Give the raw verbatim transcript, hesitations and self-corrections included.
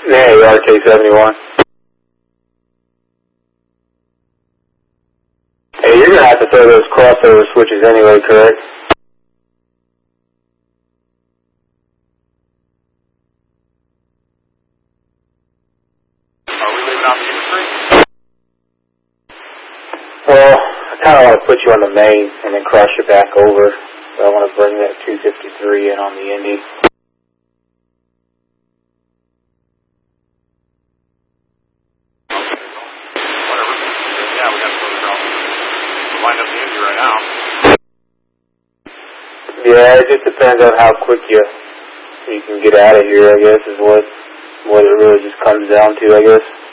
Hey, R K seventy-one. Hey, you're going to have to throw those crossover switches anyway, correct? Are we leaving off the street? Well, I kind of want to put you on the main and then cross you back over. So I want to bring that two fifty-three in on the Indy. Whatever. Yeah, we got to close it off. We'll line up the Indy right now. Yeah, it just depends on how quick you you can get out of here, I guess, is what what it really just comes down to, I guess.